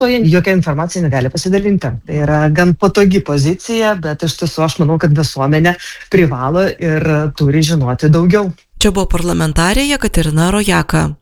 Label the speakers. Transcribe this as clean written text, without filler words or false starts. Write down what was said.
Speaker 1: vartotojai jokia informacija negali pasidalinti. Tai yra gan patogi pozicija, bet iš tiesų aš manau, kad visuomenė privalo ir turi žinoti daugiau.
Speaker 2: Čia buvo parlamentarė Jekaterina Rojaka.